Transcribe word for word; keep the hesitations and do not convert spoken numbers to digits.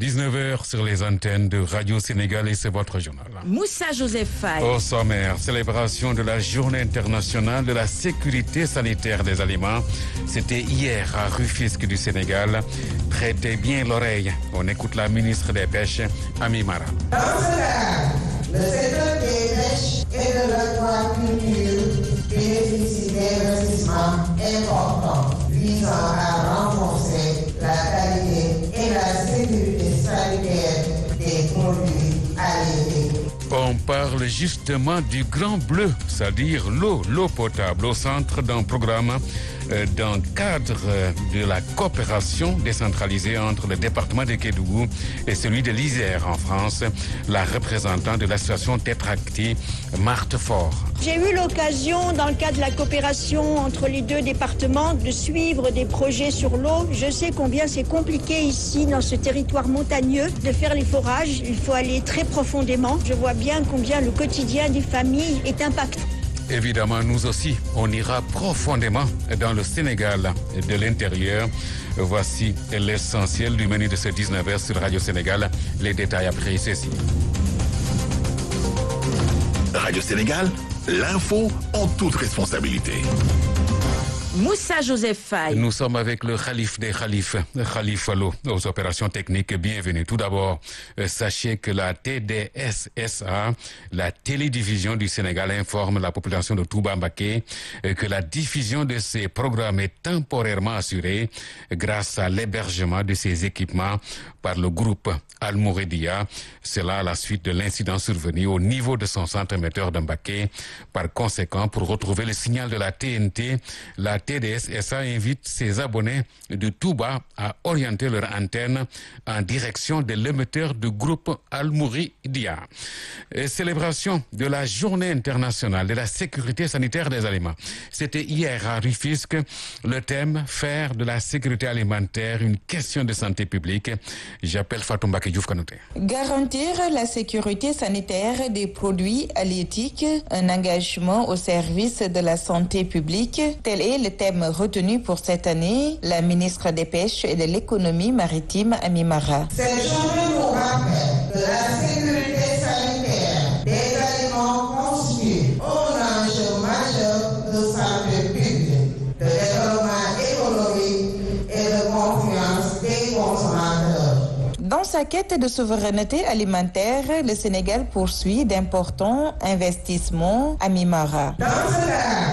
dix-neuf heures sur les antennes de Radio Sénégal et c'est votre journal. Moussa Joseph Faye. Au sommaire, célébration de la Journée internationale de la sécurité sanitaire des aliments. C'était hier à Rufisque du Sénégal. Prêtez bien l'oreille. On écoute la ministre des Pêches, Ami Mara. Dans ce cas, le secteur des pêches et de l'aquaculture bénéficie d'investissements importants visant à renforcer la qualité et la sécurité sanitaire des produits halieutiques. On parle justement du Grand Bleu, c'est-à-dire l'eau, l'eau potable au centre d'un programme euh, dans le cadre de la coopération décentralisée entre le département de Kédougou et celui de l'Isère en France. La représentante de l'association Tétracti, Marthe Fort. J'ai eu l'occasion, dans le cadre de la coopération entre les deux départements, de suivre des projets sur l'eau. Je sais combien c'est compliqué ici, dans ce territoire montagneux, de faire les forages. Il faut aller très profondément. Je vois bien combien le quotidien des familles est impacté. Évidemment, nous aussi, on ira profondément dans le Sénégal de l'intérieur. Voici l'essentiel du menu de ce dix-neuf heures sur Radio Sénégal. Les détails après ceci. Radio Sénégal, l'info en toute responsabilité. Moussa Joseph Faye. Nous sommes avec le Khalif des Khalifes, Khalifa Lo, aux opérations techniques. Bienvenue. Tout d'abord, euh, sachez que la T D S S A, la télédivision du Sénégal, informe la population de Touba Mbaké euh, que la diffusion de ces programmes est temporairement assurée grâce à l'hébergement de ces équipements par le groupe Al-Mouridia. Cela à la suite de l'incident survenu au niveau de son centre émetteur de Mbaké. Par conséquent, pour retrouver le signal de la T N T, la T D S S A invite ses abonnés de Touba à orienter leur antenne en direction de l'émetteur du groupe Al-Mouridia. Célébration de la Journée internationale de la sécurité sanitaire des aliments. C'était hier à Rufisque. Le thème, faire de la sécurité alimentaire une question de santé publique. J'appelle Fatou Mbacké Diouf Kanouté. Garantir la sécurité sanitaire des produits halieutiques, un engagement au service de la santé publique, tel est le thème retenu pour cette année. La ministre des Pêches et de l'économie maritime, Ami Mara. Cette journée nous rappelle que la sécurité sanitaire des aliments constitue un enjeu majeur de santé publique, de développement économique et de confiance des consommateurs. Dans sa quête de souveraineté alimentaire, le Sénégal poursuit d'importants investissements. Ami Mara. Dans ce cas,